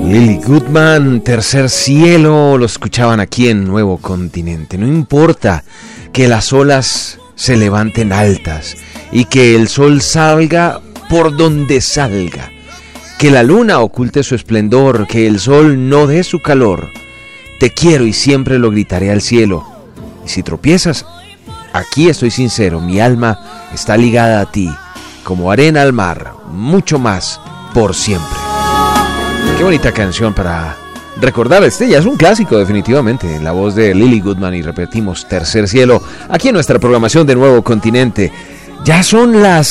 Lily Goodman, Tercer Cielo, lo escuchaban aquí en Nuevo Continente. No importa que las olas se levanten altas y que el sol salga por donde salga, que la luna oculte su esplendor, que el sol no dé su calor. Te quiero y siempre lo gritaré al cielo. Y si tropiezas, aquí estoy sincero, mi alma está ligada a ti, como arena al mar, mucho más por siempre. Qué bonita canción para recordar. Este ya es un clásico definitivamente, en la voz de Lily Goodman, y repetimos, Tercer Cielo, aquí en nuestra programación de Nuevo Continente. Ya son las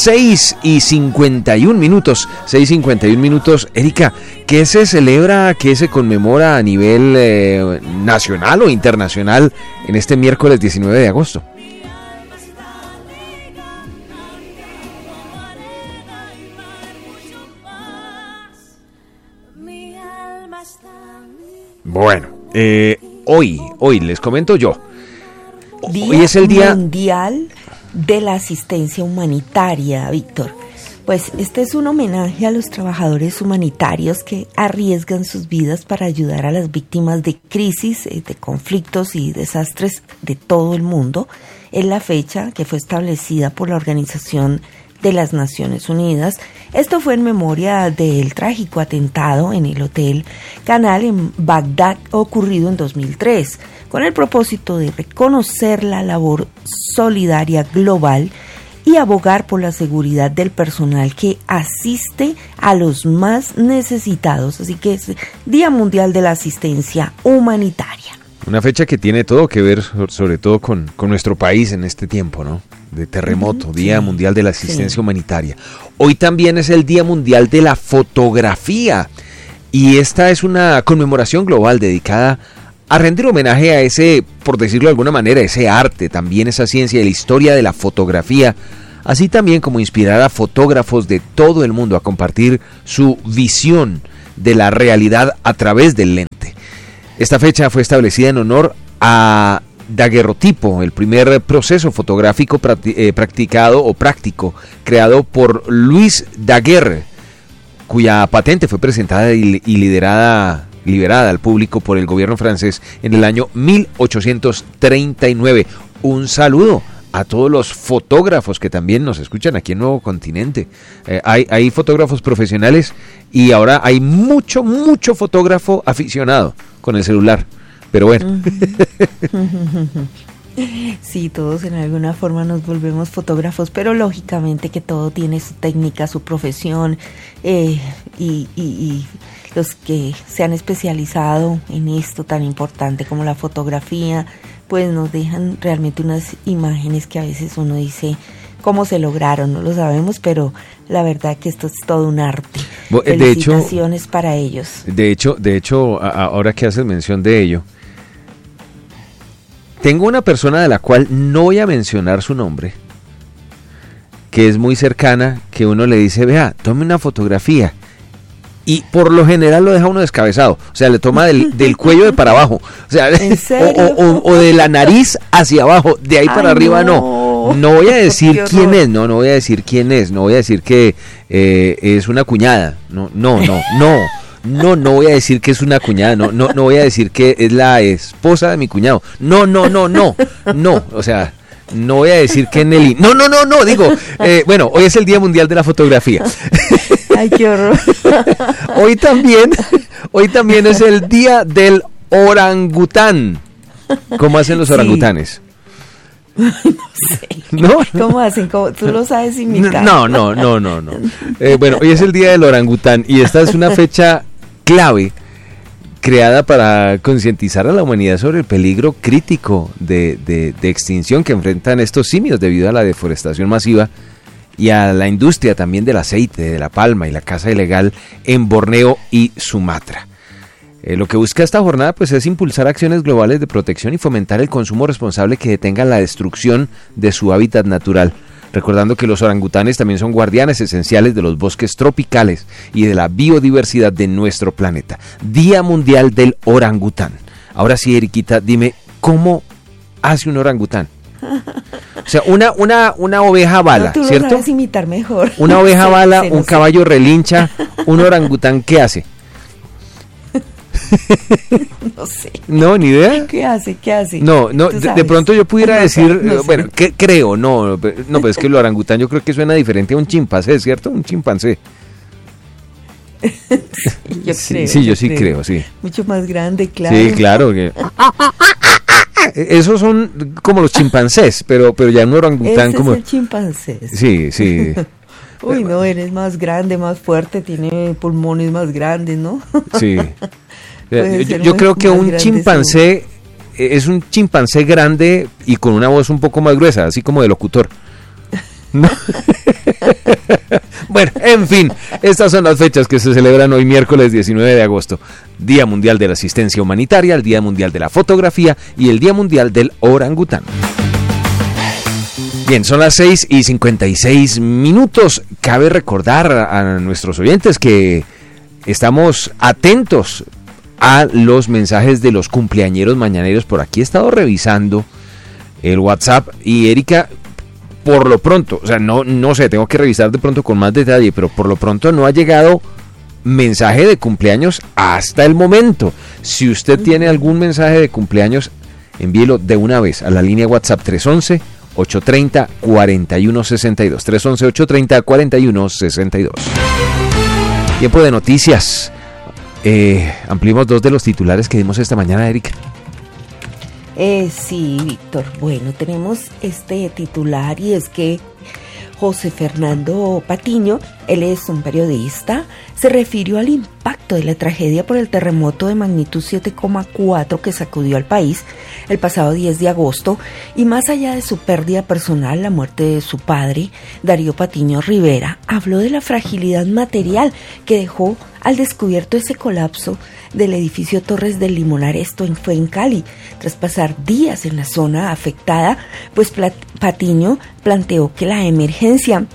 6:51 minutos. 6:51 minutos. Erika, ¿qué se celebra, qué se conmemora a nivel nacional o internacional en este miércoles 19 de agosto? Bueno, hoy les comento yo. Hoy es el Día Mundial de la Asistencia Humanitaria, Víctor. Pues este es un homenaje a los trabajadores humanitarios que arriesgan sus vidas para ayudar a las víctimas de crisis, de conflictos y desastres de todo el mundo. Es la fecha que fue establecida por la Organización de las Naciones Unidas. Esto fue en memoria del trágico atentado en el Hotel Canal en Bagdad ocurrido en 2003, con el propósito de reconocer la labor solidaria global y abogar por la seguridad del personal que asiste a los más necesitados. Así que es Día Mundial de la Asistencia Humanitaria. Una fecha que tiene todo que ver, sobre todo con nuestro país en este tiempo, ¿no? De terremoto, Día Mundial de la Asistencia Humanitaria. Hoy también es el Día Mundial de la Fotografía, y esta es una conmemoración global dedicada a rendir homenaje a ese, por decirlo de alguna manera, ese arte, también esa ciencia y la historia de la fotografía, así también como inspirar a fotógrafos de todo el mundo a compartir su visión de la realidad a través del lente. Esta fecha fue establecida en honor a daguerrotipo, el primer proceso fotográfico práctico creado por Louis Daguerre, cuya patente fue presentada y liberada al público por el gobierno francés en el año 1839. Un saludo a todos los fotógrafos que también nos escuchan aquí en Nuevo Continente. Hay fotógrafos profesionales y ahora hay mucho fotógrafo aficionado con el celular. Pero bueno. Sí, todos en alguna forma nos volvemos fotógrafos, pero lógicamente que todo tiene su técnica, su profesión, y los que se han especializado en esto tan importante como la fotografía, pues nos dejan realmente unas imágenes que a veces uno dice, ¿cómo se lograron? No lo sabemos, pero la verdad que esto es todo un arte. Felicitaciones para ellos. De hecho, ahora que haces mención de ello, tengo una persona de la cual no voy a mencionar su nombre, que es muy cercana, que uno le dice, vea, tome una fotografía, y por lo general lo deja uno descabezado, o sea, le toma del cuello de para abajo, o sea, ¿en serio? o de la nariz hacia abajo, de ahí para arriba no voy a decir quién es, no voy a decir quién es, no voy a decir que es una cuñada, no voy a decir que es una cuñada, no voy a decir que es la esposa de mi cuñado, no, o sea, no voy a decir que Nelly, no, digo, bueno, hoy es el Día Mundial de la Fotografía. Ay, qué horror. Hoy también es el Día del Orangután. ¿Cómo hacen los orangutanes? No sé. ¿No? ¿Cómo hacen? ¿Tú lo sabes imitar? No. Bueno, hoy es el Día del Orangután y esta es una fecha clave creada para concientizar a la humanidad sobre el peligro crítico de extinción que enfrentan estos simios debido a la deforestación masiva y a la industria también del aceite, de la palma y la caza ilegal en Borneo y Sumatra. Lo que busca esta jornada pues es impulsar acciones globales de protección y fomentar el consumo responsable que detenga la destrucción de su hábitat natural, recordando que los orangutanes también son guardianes esenciales de los bosques tropicales y de la biodiversidad de nuestro planeta. Día Mundial del Orangután. Ahora sí, Eriquita, dime, ¿cómo hace un orangután? O sea, una oveja bala, no, ¿cierto? Tú lo sabes imitar mejor. Una oveja bala, un caballo relincha, un orangután, ¿qué hace? No sé. No, ni idea. ¿Qué hace? No, de pronto yo pudiera decir, no sé. bueno, ¿qué creo? No, pues es que el orangután yo creo que suena diferente a un chimpancé, ¿cierto? Un chimpancé. Yo creo. Sí. Mucho más grande, claro. Sí, claro. Esos son como los chimpancés, pero ya un orangután Ese como... es el chimpancé. Sí. Uy, no, eres más grande, más fuerte, tiene pulmones más grandes, ¿no? Sí. Yo Yo creo que un chimpancé es un chimpancé grande y con una voz un poco más gruesa, así como de locutor. ¿No? Bueno, en fin, estas son las fechas que se celebran hoy miércoles 19 de agosto. Día Mundial de la Asistencia Humanitaria, el Día Mundial de la Fotografía y el Día Mundial del Orangután. Bien, son las 6:56. Cabe recordar a nuestros oyentes que estamos atentos a los mensajes de los cumpleañeros mañaneros. Por aquí he estado revisando el WhatsApp y Erika, por lo pronto, o sea, no sé, tengo que revisar de pronto con más detalle, pero por lo pronto no ha llegado mensaje de cumpleaños hasta el momento. Si usted tiene algún mensaje de cumpleaños, envíelo de una vez a la línea WhatsApp 311-830-4162. 311-830-4162. Tiempo de noticias. Ampliemos 2 de los titulares que dimos esta mañana, Erika. Sí, Víctor. Bueno, tenemos este titular y es que José Fernando Patiño, él es un periodista, se refirió al impacto de la tragedia por el terremoto de magnitud 7,4 que sacudió al país el pasado 10 de agosto y más allá de su pérdida personal, la muerte de su padre, Darío Patiño Rivera, habló de la fragilidad material que dejó al descubierto ese colapso del edificio Torres del Limonar. Esto fue en Cali. Tras pasar días en la zona afectada, pues Patiño planteó que la emergencia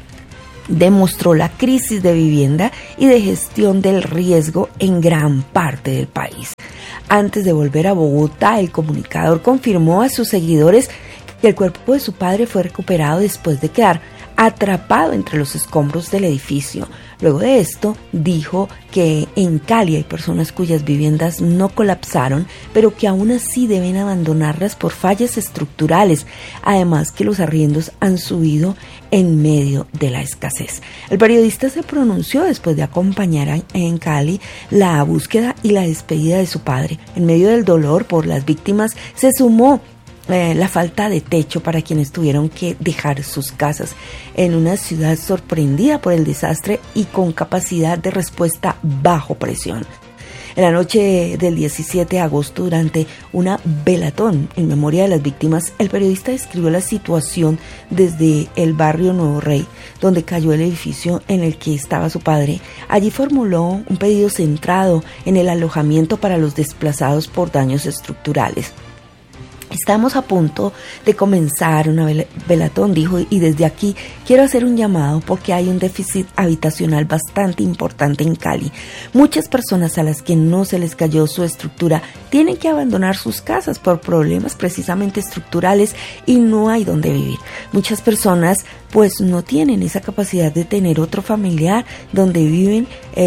demostró la crisis de vivienda y de gestión del riesgo en gran parte del país. Antes de volver a Bogotá, el comunicador confirmó a sus seguidores que el cuerpo de su padre fue recuperado después de quedar atrapado entre los escombros del edificio. Luego de esto, dijo que en Cali hay personas cuyas viviendas no colapsaron, pero que aún así deben abandonarlas por fallas estructurales, además que los arriendos han subido en medio de la escasez. El periodista se pronunció después de acompañar en Cali la búsqueda y la despedida de su padre. En medio del dolor por las víctimas se sumó la falta de techo para quienes tuvieron que dejar sus casas en una ciudad sorprendida por el desastre y con capacidad de respuesta bajo presión. En la noche del 17 de agosto, durante una velatón en memoria de las víctimas, el periodista describió la situación desde el barrio Nuevo Rey, donde cayó el edificio en el que estaba su padre. Allí formuló un pedido centrado en el alojamiento para los desplazados por daños estructurales. Estamos a punto de comenzar una velatón, dijo, y desde aquí quiero hacer un llamado porque hay un déficit habitacional bastante importante en Cali. Muchas personas a las que no se les cayó su estructura tienen que abandonar sus casas por problemas precisamente estructurales y no hay donde vivir. Muchas personas pues no tienen esa capacidad de tener otro familiar donde viven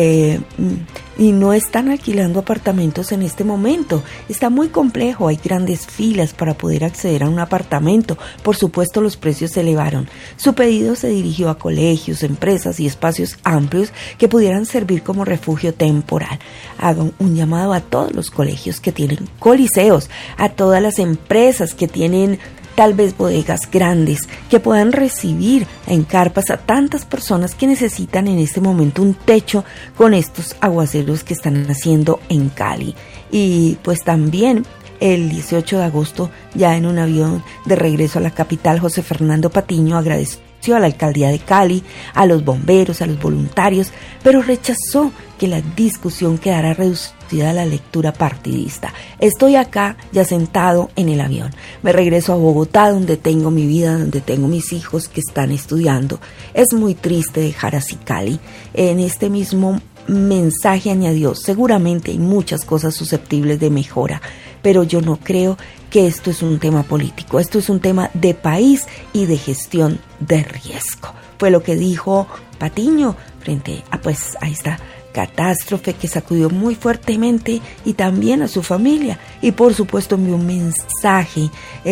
y no están alquilando apartamentos en este momento. Está muy complejo, hay grandes filas para poder acceder a un apartamento. Por supuesto, los precios se elevaron. Su pedido se dirigió a colegios, empresas y espacios amplios que pudieran servir como refugio temporal. Hago un llamado a todos los colegios que tienen coliseos, a todas las empresas que tienen tal vez bodegas grandes, que puedan recibir en carpas a tantas personas que necesitan en este momento un techo con estos aguaceros que están haciendo en Cali. Y pues también el 18 de agosto, ya en un avión de regreso a la capital, José Fernando Patiño agradeció a la alcaldía de Cali, a los bomberos, a los voluntarios, pero rechazó que la discusión quedara reducida a la lectura partidista. Estoy acá ya sentado en el avión. Me regreso a Bogotá, donde tengo mi vida, donde tengo mis hijos que están estudiando. Es muy triste dejar así Cali. En este mismo mensaje añadió, seguramente hay muchas cosas susceptibles de mejora, pero yo no creo que esto es un tema político, esto es un tema de país y de gestión de riesgo. Fue lo que dijo Patiño frente a, pues, a esta catástrofe que sacudió muy fuertemente y también a su familia. Y por supuesto envió un mensaje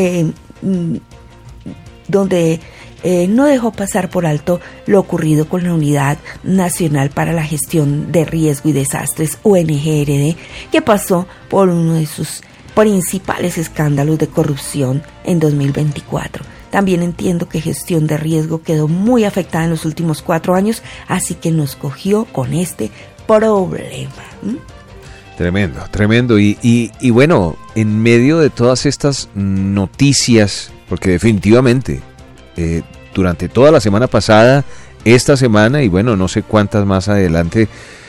donde no dejó pasar por alto lo ocurrido con la Unidad Nacional para la Gestión de Riesgo y Desastres, UNGRD, que pasó por uno de sus principales escándalos de corrupción en 2024. También entiendo que gestión de riesgo quedó muy afectada en los últimos 4 años, así que nos cogió con este problema. Tremendo, tremendo. Y bueno, en medio de todas estas noticias, porque definitivamente durante toda la semana pasada, esta semana y bueno, no sé cuántas más adelante,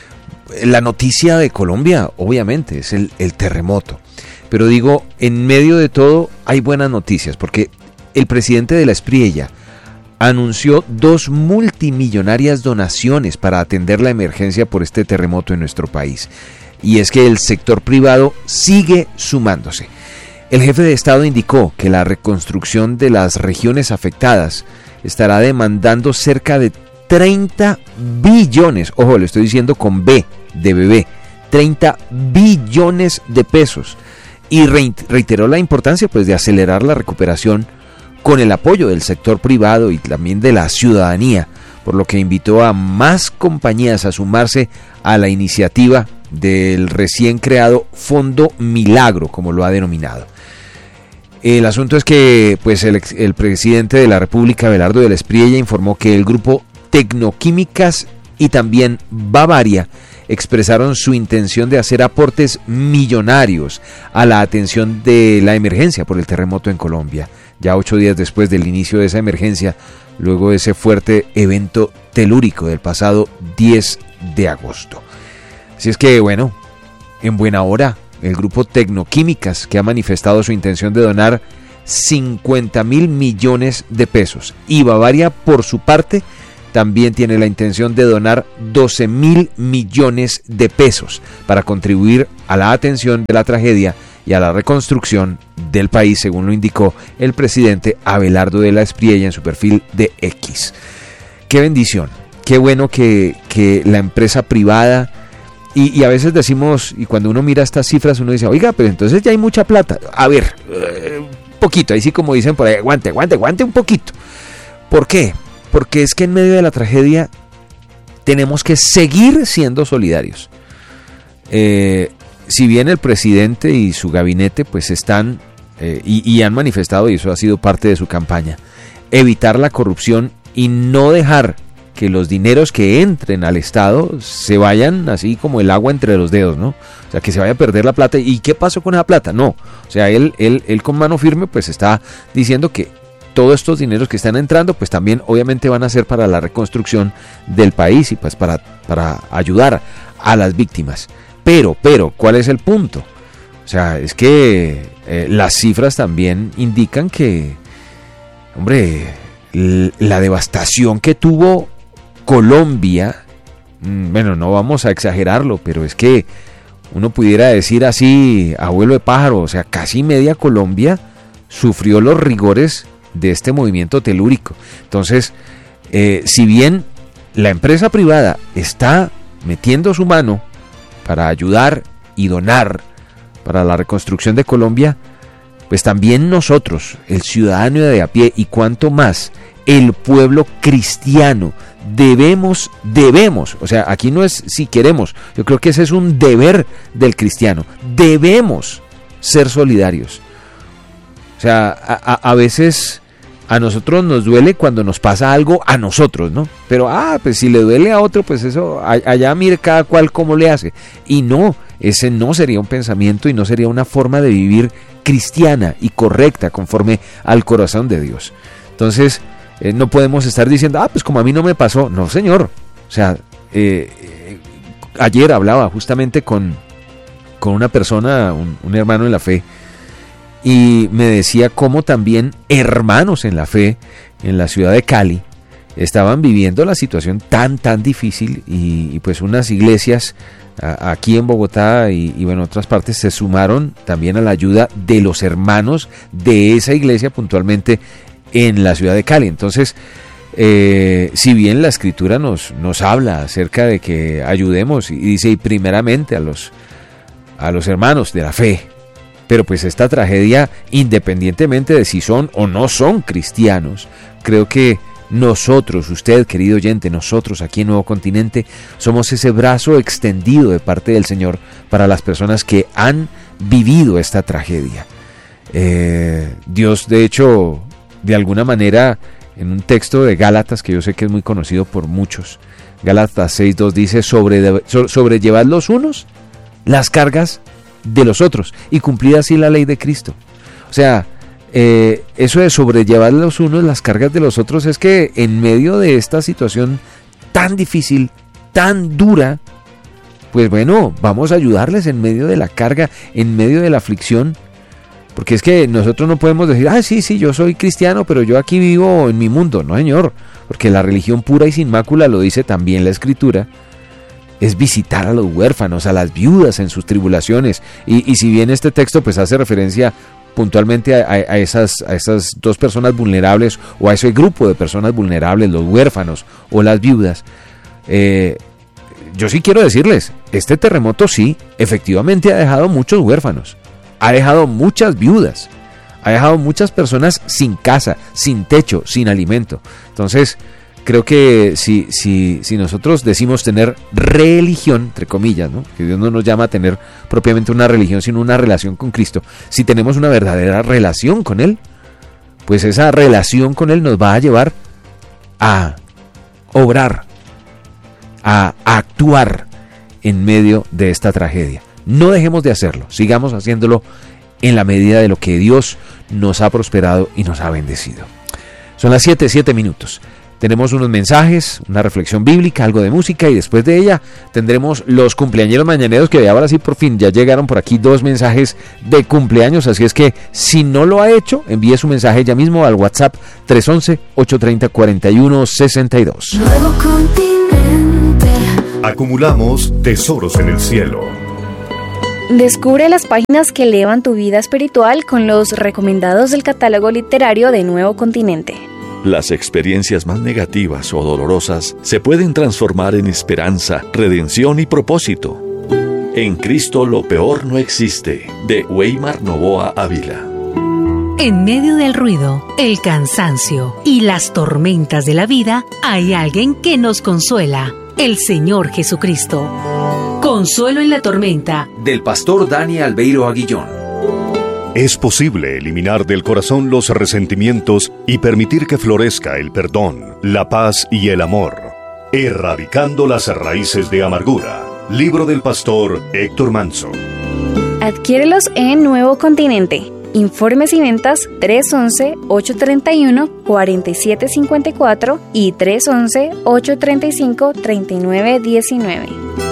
la noticia de Colombia obviamente es el terremoto. Pero digo, en medio de todo hay buenas noticias, porque el presidente de la Espriella anunció 2 multimillonarias donaciones para atender la emergencia por este terremoto en nuestro país. Y es que el sector privado sigue sumándose. El jefe de Estado indicó que la reconstrucción de las regiones afectadas estará demandando cerca de 30 billones, ojo, le estoy diciendo con B de bebé, 30 billones de pesos. Y reiteró la importancia pues de acelerar la recuperación con el apoyo del sector privado y también de la ciudadanía, por lo que invitó a más compañías a sumarse a la iniciativa del recién creado Fondo Milagro, como lo ha denominado. El asunto es que pues el presidente de la República, Abelardo de la Espriella, informó que el grupo Tecnoquímicas y también Bavaria expresaron su intención de hacer aportes millonarios a la atención de la emergencia por el terremoto en Colombia, ya 8 días después del inicio de esa emergencia, luego de ese fuerte evento telúrico del pasado 10 de agosto. Así es que, bueno, en buena hora, el grupo Tecnoquímicas, que ha manifestado su intención de donar 50.000 millones de pesos, y Bavaria, por su parte, también tiene la intención de donar 12.000 millones de pesos para contribuir a la atención de la tragedia y a la reconstrucción del país, según lo indicó el presidente Abelardo de la Espriella en su perfil de X. ¡Qué bendición! ¡Qué bueno que la empresa privada... Y a veces decimos, y cuando uno mira estas cifras, uno dice, oiga, pero entonces ya hay mucha plata. A ver, poquito, ahí sí como dicen por ahí, aguante un poquito. ¿Por qué? Porque es que en medio de la tragedia tenemos que seguir siendo solidarios. Si bien el presidente y su gabinete pues están y han manifestado, y eso ha sido parte de su campaña, evitar la corrupción y no dejar que los dineros que entren al Estado se vayan así como el agua entre los dedos, ¿no? O sea, que se vaya a perder la plata. ¿Y qué pasó con esa plata? No. O sea, él con mano firme pues está diciendo que todos estos dineros que están entrando pues también obviamente van a ser para la reconstrucción del país y pues para ayudar a las víctimas. Pero, ¿cuál es el punto? O sea, es que las cifras también indican que, hombre, la devastación que tuvo Colombia, bueno, no vamos a exagerarlo, pero es que uno pudiera decir así, abuelo de pájaro, o sea, casi media Colombia sufrió los rigores de este movimiento telúrico. Entonces, si bien la empresa privada está metiendo su mano para ayudar y donar para la reconstrucción de Colombia, pues también nosotros, el ciudadano de a pie, y cuanto más el pueblo cristiano, debemos, o sea, aquí no es si queremos, yo creo que ese es un deber del cristiano, debemos ser solidarios. O sea, a veces a nosotros nos duele cuando nos pasa algo a nosotros, ¿no? Pero, pues si le duele a otro, pues eso, allá mire cada cual cómo le hace. Y no, ese no sería un pensamiento y no sería una forma de vivir cristiana y correcta conforme al corazón de Dios. Entonces, no podemos estar diciendo, pues como a mí no me pasó. No, señor. O sea, ayer hablaba justamente con una persona, un hermano en la fe, y me decía cómo también hermanos en la fe en la ciudad de Cali estaban viviendo la situación tan difícil y pues unas iglesias aquí en Bogotá y bueno, en otras partes se sumaron también a la ayuda de los hermanos de esa iglesia puntualmente en la ciudad de Cali. Entonces, si bien la Escritura nos habla acerca de que ayudemos, y dice, y primeramente a los hermanos de la fe, pero pues esta tragedia, independientemente de si son o no son cristianos, creo que nosotros, usted querido oyente, nosotros aquí en Nuevo Continente, somos ese brazo extendido de parte del Señor para las personas que han vivido esta tragedia. Dios, de hecho, de alguna manera, en un texto de Gálatas, que yo sé que es muy conocido por muchos, Gálatas 6:2 dice, sobrellevad los unos las cargas de los otros y cumplid así la ley de Cristo. O sea, eso de sobrellevar los unos las cargas de los otros es que en medio de esta situación tan difícil, tan dura, pues bueno, vamos a ayudarles en medio de la carga, en medio de la aflicción. Porque es que nosotros no podemos decir, sí, yo soy cristiano, pero yo aquí vivo en mi mundo. No, señor, porque la religión pura y sin mácula, lo dice también la Escritura, es visitar a los huérfanos, a las viudas en sus tribulaciones. Y si bien este texto pues hace referencia puntualmente a esas dos personas vulnerables, o a ese grupo de personas vulnerables, los huérfanos o las viudas, yo sí quiero decirles, este terremoto sí, efectivamente ha dejado muchos huérfanos, ha dejado muchas viudas, ha dejado muchas personas sin casa, sin techo, sin alimento. Entonces, creo que si nosotros decimos tener religión, entre comillas, ¿no? Que Dios no nos llama a tener propiamente una religión, sino una relación con Cristo. Si tenemos una verdadera relación con Él, pues esa relación con Él nos va a llevar a obrar, a actuar en medio de esta tragedia. No dejemos de hacerlo, sigamos haciéndolo en la medida de lo que Dios nos ha prosperado y nos ha bendecido. Son las 7:07. Tenemos unos mensajes, una reflexión bíblica, algo de música, y después de ella tendremos los cumpleañeros mañaneros, que ahora sí por fin ya llegaron por aquí 2 mensajes de cumpleaños, así es que si no lo ha hecho, envíe su mensaje ya mismo al WhatsApp 311-830-4162. Nuevo Continente. Acumulamos tesoros en el cielo. Descubre las páginas que elevan tu vida espiritual con los recomendados del catálogo literario de Nuevo Continente. Las experiencias más negativas o dolorosas se pueden transformar en esperanza, redención y propósito. En Cristo lo peor no existe, de Weimar Novoa Ávila. En medio del ruido, el cansancio y las tormentas de la vida, hay alguien que nos consuela, el Señor Jesucristo. Consuelo en la tormenta, del pastor Dani Albeiro Aguillón. Es posible eliminar del corazón los resentimientos y permitir que florezca el perdón, la paz y el amor, erradicando las raíces de amargura. Libro del pastor Héctor Manso. Adquiérelos en Nuevo Continente. Informes y ventas 311-831-4754 y 311-835-3919.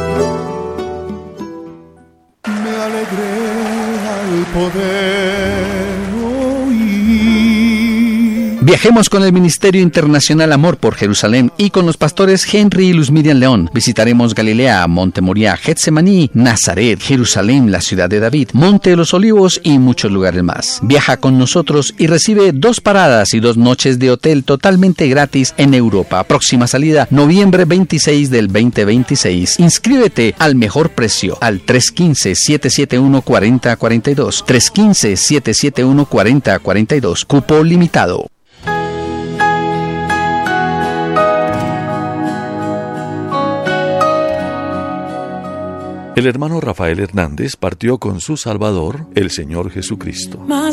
Me alegré al poder oír. Viajemos con el Ministerio Internacional Amor por Jerusalén y con los pastores Henry y Luz Miriam León. Visitaremos Galilea, Monte Moriah, Getsemaní, Nazaret, Jerusalén, la ciudad de David, Monte de los Olivos y muchos lugares más. Viaja con nosotros y recibe 2 paradas y 2 noches de hotel totalmente gratis en Europa. Próxima salida, noviembre 26 del 2026. Inscríbete al mejor precio al 315-771-4042. 315-771-4042. Cupo limitado. El hermano Rafael Hernández partió con su Salvador, el Señor Jesucristo.